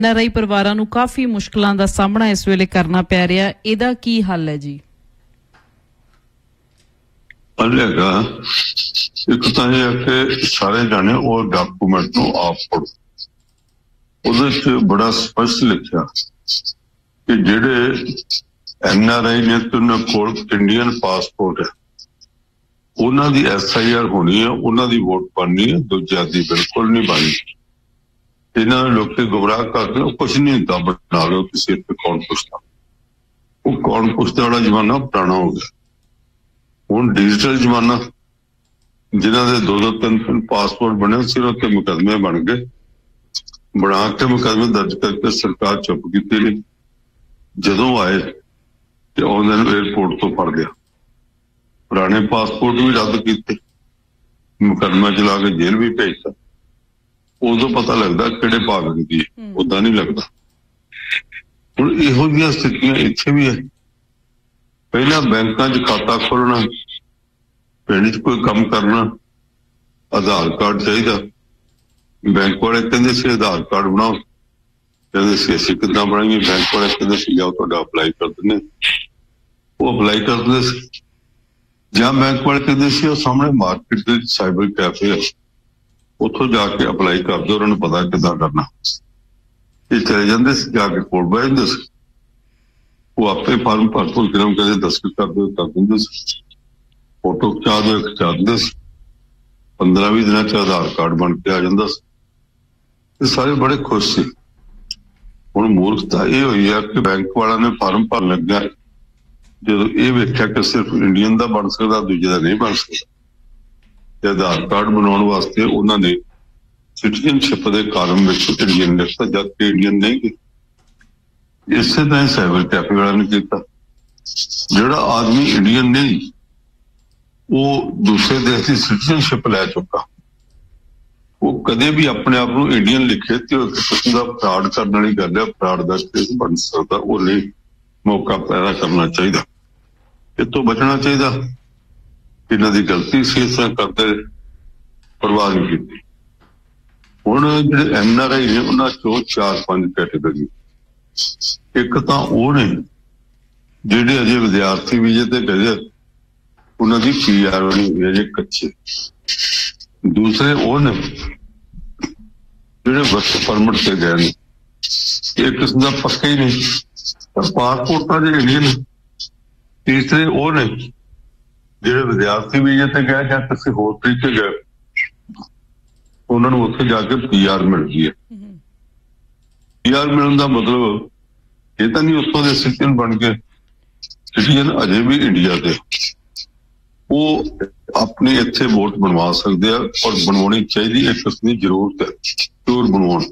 NRI ਪਰਿਵਾਰਾਂ ਨੂੰ ਕਾਫੀ ਮੁਸ਼ਕਲਾਂ ਦਾ ਸਾਹਮਣਾ ਇਸ ਵੇਲੇ ਕਰਨਾ ਪੈ ਰਿਹਾ, ਇਹਦਾ ਕੀ ਹੱਲ ਹੈ ਜੀ? ਹੈਗਾ ਇੱਕ ਤਾਂ ਇਹ ਹੈ ਕਿ ਸਾਰੇ ਜਾਣੇ ਉਹ ਡਾਕੂਮੈਂਟ ਨੂੰ ਆਪ ਪੜ੍ਹੋ। ਉਹਦੇ 'ਚ ਬੜਾ ਸਪਸ਼ਟ ਲਿਖਿਆ ਕਿ ਜਿਹੜੇ NRI ਨੇ ਤੇ ਉਹਨਾਂ ਕੋਲ ਇੰਡੀਅਨ ਪਾਸਪੋਰਟ ਹੈ, ਉਹਨਾਂ ਦੀ SIR ਹੋਣੀ ਹੈ, ਉਹਨਾਂ ਦੀ ਵੋਟ ਬਣਨੀ ਹੈ, ਦੂਜਿਆਂ ਦੀ ਬਿਲਕੁਲ ਨਹੀਂ ਬਣਨੀ। ਇਹਨਾਂ ਨੂੰ ਲੋਕੀ ਗੁਮਰਾਹ ਕਰਦੇ, ਉਹ ਕੁਛ ਨਹੀਂ ਹੁੰਦਾ, ਬਣਾ ਲਓ ਕਿਸੇ ਤੇ ਕੌਣ ਪੁੱਛਦਾ। ਉਹ ਕੌਣ ਪੁੱਛਦਾ ਵਾਲਾ ਜ਼ਮਾਨਾ ਪੁਰਾਣਾ ਹੋ ਗਿਆ। ਹੁਣ ਡਿਜੀਟਲ ਜ਼ਮਾਨਾ, ਜਿਨ੍ਹਾਂ ਦੇ 2-2 3-3 ਪਾਸਪੋਰਟ ਬਣੇ, ਸਿਰਫ ਤੇ ਮੁਕੱਦਮੇ ਬਣ ਗਏ, ਬਣਾ ਕੇ ਮੁਕੱਦਮੇ ਦਰਜ ਕਰਕੇ ਸਰਕਾਰ ਚੁੱਪ ਕੀਤੀ ਨਹੀਂ। ਜਦੋਂ ਆਏ ਤੇ ਉਹਨਾਂ ਨੂੰ ਏਅਰਪੋਰਟ ਤੋਂ ਫੜ ਲਿਆ, ਪੁਰਾਣੇ ਪਾਸਪੋਰਟ ਵੀ ਰੱਦ ਕੀਤੇ, ਮੁਕੱਦਮਾ ਚਲਾ ਕੇ ਜੇਲ੍ਹ ਵੀ ਭੇਜਤਾ। ਉਦੋਂ ਪਤਾ ਲੱਗਦਾ ਕਿਹੜੇ ਭਾਗ ਦੀ ਹੈ, ਉਦਾਂ ਨਹੀਂ ਲੱਗਦਾ। ਹੁਣ ਇਹੋ ਜਿਹੀਆਂ ਸਥਿਤੀਆਂ ਇੱਥੇ ਵੀ ਹੈ। ਪਹਿਲਾਂ ਬੈਂਕਾਂ 'ਚ ਖਾਤਾ ਖੋਲ੍ਹਣਾ, ਪਿੰਡ 'ਚ ਕੋਈ ਕੰਮ ਕਰਨਾ, ਆਧਾਰ ਕਾਰਡ ਚਾਹੀਦਾ। ਬੈਂਕ ਵਾਲੇ ਕਹਿੰਦੇ ਸੀ ਆਧਾਰ ਕਾਰਡ ਬਣਾਓ, ਕਹਿੰਦੇ ਸੀ ਅਸੀਂ ਕਿੱਦਾਂ ਬਣਾਈਏ। ਬੈਂਕ ਵਾਲੇ ਕਹਿੰਦੇ ਸੀ ਜਾਓ ਤੁਹਾਡਾ ਅਪਲਾਈ ਕਰ ਦਿੰਦੇ, ਉਹ ਅਪਲਾਈ ਕਰ ਦਿੰਦੇ ਸੀ। ਜਾਂ ਬੈਂਕ ਵਾਲੇ ਕਹਿੰਦੇ ਸੀ ਉਹ ਸਾਹਮਣੇ ਮਾਰਕੀਟ ਦੇ ਸਾਈਬਰ ਕੈਫੇ ਆ, ਉੱਥੋਂ ਜਾ ਕੇ ਅਪਲਾਈ ਕਰ ਦਿਓ, ਉਹਨਾਂ ਨੂੰ ਪਤਾ ਕਿੱਦਾਂ ਕਰਨਾ। ਇਹ ਚਲੇ ਜਾਂਦੇ ਸੀ, ਜਾ ਕੇ ਕੋਲ ਬਹਿ ਜਾਂਦੇ ਸੀ, ਉਹ ਆਪੇ ਫਾਰਮ ਭਰ ਭੁਰ ਕੇ ਕਹਿੰਦੇ ਦਸਤਖਤ ਕਰ ਦਿਓ, ਕਰ ਦਿੰਦੇ ਸੀ। ਫੋਟੋ ਖਿਚਾ ਦਿਓ, ਖਿਚਾ ਦਿੰਦੇ ਸੀ। 15-20 ਦਿਨਾਂ 'ਚ ਆਧਾਰ ਕਾਰਡ ਬਣ ਕੇ ਆ ਜਾਂਦਾ ਸੀ ਤੇ ਸਾਰੇ ਬੜੇ ਖੁਸ਼ ਸੀ। ਹੁਣ ਮੂਰਖਤਾ ਇਹ ਹੋਈ ਆ ਕਿ ਬੈਂਕ ਵਾਲਿਆਂ ਨੇ ਫਾਰਮ ਭਰਨ ਲੱਗਿਆ, ਜਦੋਂ ਇਹ ਵੇਖਿਆ ਕਿ ਸਿਰਫ ਇੰਡੀਅਨ ਦਾ ਬਣ ਸਕਦਾ, ਦੂਜੇ ਦਾ ਨਹੀਂ ਬਣ ਸਕਦਾ, ਤੇ ਆਧਾਰ ਕਾਰਡ ਬਣਾਉਣ ਵਾਸਤੇ ਉਹਨਾਂ ਨੇ ਸਿਟੀਜ਼ਨਸ਼ਿਪ ਦੇ ਕਾਲਮ ਵਿੱਚ ਇੰਡੀਅਨ ਲਿਖਤਾ, ਜਦ ਕਿ ਇੰਡੀਅਨ ਨਹੀਂ ਗੇ। ਇਸੇ ਤਰ੍ਹਾਂ ਸਾਈਬਰ ਕੈਫੇ ਵਾਲਿਆਂ ਨੇ ਕੀਤਾ। ਜਿਹੜਾ ਆਦਮੀ ਇੰਡੀਅਨ ਨਹੀਂ, ਉਹ ਦੂਸਰੇ ਦੇਸ਼ ਦੀ ਸਿਟੀਜ਼ਨਸ਼ਿਪ ਲੈ ਚੁੱਕਾ, ਉਹ ਕਦੇ ਵੀ ਆਪਣੇ ਆਪ ਨੂੰ ਇੰਡੀਅਨ ਲਿਖੇ ਤੇ ਉਹ ਕਿਸਮ ਦਾ ਫਰਾਡ ਕਰਨ ਵਾਲੀ ਗੱਲ ਹੈ, ਫਰਾਡ ਦਾ ਕੇਸ ਬਣ ਸਕਦਾ। ਉਹ ਲਈ ਮੌਕਾ ਪੈਦਾ ਕਰਨਾ ਚਾਹੀਦਾ, ਇਹ ਤੋਂ ਬਚਣਾ ਚਾਹੀਦਾ। ਇਹਨਾਂ ਦੀ ਗਲਤੀ ਸੀ, ਇਸ ਤਰ੍ਹਾਂ ਕਰਦੇ ਪਰਵਾਹ ਨਹੀਂ ਕੀਤੀ। ਹੁਣ ਜਿਹੜੇ NRI ਨੇ ਉਹਨਾਂ 'ਚੋਂ 4-5 ਕੈਟੇਗਰੀ। ਇੱਕ ਤਾਂ ਉਹ ਨੇ ਜਿਹੜੇ ਅਜੇ ਵਿਦਿਆਰਥੀ ਵੀਜ਼ੇ ਤੇ ਗਏ, ਉਹਨਾਂ ਦੀ PR ਬਣੀ ਹੋਈ ਹੈ ਜੇ ਕੱਚੇ। ਦੂਸਰੇ ਉਹ ਨੇ ਜਿਹੜੇ ਵਰਕ ਪਰਮਿਟ ਤੇ ਗਏ ਨੇ, ਇਹ ਕਿਸਮ ਦਾ ਪੱਕਾ ਹੀ ਨਹੀਂ, ਪਾਸਪੋਰਟਾਂ ਦੇ ਇੰਡੀਅਨ। ਤੀਸਰੇ ਉਹ ਨੇ ਜਿਹੜੇ ਵਿਦਿਆਰਥੀ ਵੀਜ਼ੇ ਤੇ ਗਏ ਜਾਂ ਕਿਸੇ ਹੋਰ ਤਰੀਕੇ ਗਏ, ਉਹਨਾਂ ਨੂੰ ਉੱਥੇ ਜਾ ਕੇ PR ਮਿਲ ਗਈ ਹੈ। PR ਮਿਲਣ ਦਾ ਮਤਲਬ ਇਹ ਤਾਂ ਨਹੀਂ ਉੱਥੋਂ ਦੇ ਸਿਟੀਜ਼ਨ ਬਣ ਗਏ। ਸਿਟੀਜ਼ਨ ਅਜੇ ਵੀ ਇੰਡੀਆ ਦੇ, ਉਹ ਆਪਣੀ ਇੱਥੇ ਵੋਟ ਬਣਵਾ ਸਕਦੇ ਆ, ਔਰ ਬਣਵਾਉਣੀ ਚਾਹੀਦੀ। ਇੱਕ ਕਿਸਮ ਦੀ ਜ਼ਰੂਰਤ ਹੈ ਜ਼ਰੂਰ ਬਣਵਾਉਣ।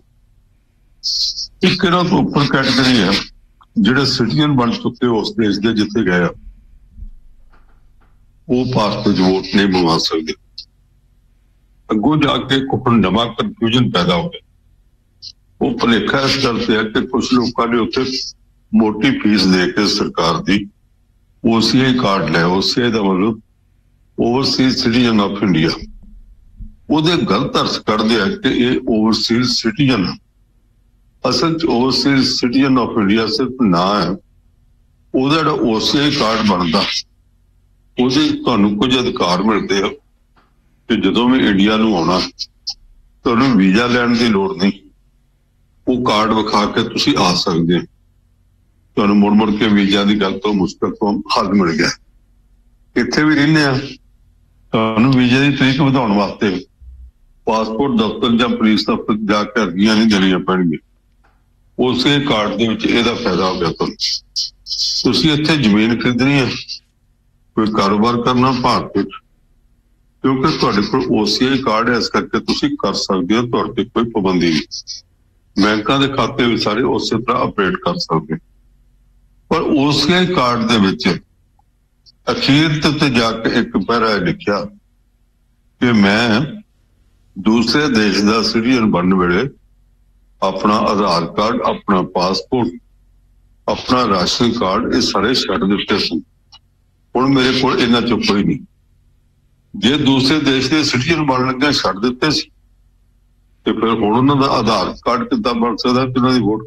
ਇੱਕ ਇਹਨਾਂ ਤੋਂ ਉੱਪਰ ਕੈਟੇਗਰੀ ਹੈ ਜਿਹੜੇ ਸਿਟੀਜ਼ਨ ਬਣ ਚੁੱਕੇ ਉਸ ਦੇਸ਼ ਦੇ ਜਿੱਥੇ ਗਏ ਆ, ਉਹ ਭਾਰਤ 'ਚ ਵੋਟ ਨਹੀਂ ਬਣਵਾ ਸਕਦੇ। ਅੱਗੋਂ ਜਾ ਕੇ ਕੋਈ ਨਵਾਂ ਕਨਫਿਊਜ਼ਨ ਪੈਦਾ ਹੋ ਗਿਆ। ਉਹ ਭੁਲੇਖਾ ਇਸ ਗੱਲ ਤੇ ਹੈ ਕਿ ਕੁਛ ਲੋਕਾਂ ਨੇ ਉੱਥੇ ਮੋਟੀ ਫੀਸ ਦੇ ਕੇ ਸਰਕਾਰ ਦੀ OCI ਕਾਰਡ ਲਿਆ। OCI ਦਾ ਮਤਲਬ ਓਵਰਸੀਜ਼ ਸਿਟੀਜ਼ਨ ਆਫ ਇੰਡੀਆ। ਉਹਦੇ ਗਲਤ ਅਰਥ ਕੱਢਦੇ ਆ ਕਿ ਇਹ ਓਵਰਸੀਜ਼ ਸਿਟੀਜ਼ਨ। ਅਸਲ 'ਚ ਓਵਰਸੀਜ਼ ਸਿਟੀਜ਼ਨ ਆਫ ਇੰਡੀਆ ਸਿਰਫ ਨਾਂ ਹੈ। ਉਹਦਾ ਜਿਹੜਾ OCI ਕਾਰਡ ਬਣਦਾ, ਉਹਦੇ ਤੁਹਾਨੂੰ ਕੁਝ ਅਧਿਕਾਰ ਮਿਲਦੇ ਆ ਕਿ ਜਦੋਂ ਵੀ ਇੰਡੀਆ ਨੂੰ ਆਉਣਾ, ਤੁਹਾਨੂੰ ਵੀਜ਼ਾ ਲੈਣ ਦੀ ਲੋੜ ਨਹੀਂ। ਉਹ ਕਾਰਡ ਵਿਖਾ ਕੇ ਤੁਸੀਂ ਆ ਸਕਦੇ ਹੋ। ਤੁਹਾਨੂੰ ਮੁੜ ਕੇ ਵੀਜ਼ਾ ਦੀ ਗੱਲ ਤੋਂ ਮੁਸ਼ਕਲ ਤੋਂ ਹੱਲ ਮਿਲ ਗਿਆ। ਇੱਥੇ ਵੀ ਰਹਿੰਦੇ ਆ, ਤੁਹਾਨੂੰ ਵੀਜ਼ੇ ਦੀ ਤਰੀਕ ਵਧਾਉਣ ਵਾਸਤੇ ਪਾਸਪੋਰਟ ਦਫ਼ਤਰ ਜਾਂ ਪੁਲਿਸ ਦਫ਼ਤਰ ਜਾ ਕੇ ਅਰਜ਼ੀਆਂ ਨਹੀਂ ਦੇਣੀਆਂ ਪੈਣਗੀਆਂ। ਉਸੇ ਕਾਰਡ ਦੇ ਵਿੱਚ ਇਹਦਾ ਫਾਇਦਾ ਹੋ ਗਿਆ। ਤੁਸੀਂ ਇੱਥੇ ਜ਼ਮੀਨ ਖਰੀਦਣੀ ਹੈ, ਕੋਈ ਕਾਰੋਬਾਰ ਕਰਨਾ ਭਾਰਤ ਵਿੱਚ, ਕਿਉਂਕਿ ਤੁਹਾਡੇ ਕੋਲ OCI ਕਾਰਡ ਹੈ, ਇਸ ਕਰਕੇ ਤੁਸੀਂ ਕਰ ਸਕਦੇ ਹੋ। ਤੁਹਾਡੇ ਤੇ ਕੋਈ ਪਾਬੰਦੀ ਨਹੀਂ। ਬੈਂਕਾਂ ਦੇ ਖਾਤੇ ਵੀ ਸਾਰੇ ਉਸੇ ਤਰ੍ਹਾਂ ਆਪਰੇਟ ਕਰ ਸਕਦੇ। ਪਰ OCI ਕਾਰਡ ਦੇ ਵਿੱਚ ਅਖੀਰ ਤੇ ਜਾ ਕੇ ਇੱਕ ਪੈਰਾ ਲਿਖਿਆ ਕਿ ਮੈਂ ਦੂਸਰੇ ਦੇਸ਼ ਦਾ ਸਿਟੀਜ਼ਨ ਬਣਨ ਵੇਲੇ ਆਪਣਾ ਆਧਾਰ ਕਾਰਡ, ਆਪਣਾ ਪਾਸਪੋਰਟ, ਆਪਣਾ ਰਾਸ਼ਨ ਕਾਰਡ, ਇਹ ਸਾਰੇ ਛੱਡ ਦਿੱਤੇ ਸਨ। ਹੁਣ ਮੇਰੇ ਕੋਲ ਇਹਨਾਂ ਚੋਂ ਕੋਈ ਨਹੀਂ। ਜੇ ਦੂਸਰੇ ਦੇਸ਼ ਦੇ ਸਿਟੀਜ਼ਨ ਬਣਨ ਲੱਗਿਆ ਛੱਡ ਦਿੱਤੇ ਸੀ, ਤੇ ਫਿਰ ਹੁਣ ਉਹਨਾਂ ਦਾ ਆਧਾਰ ਕਾਰਡ ਕਿੱਦਾਂ ਬਣ ਸਕਦਾ ਕਿ ਉਹਨਾਂ ਦੀ ਵੋਟ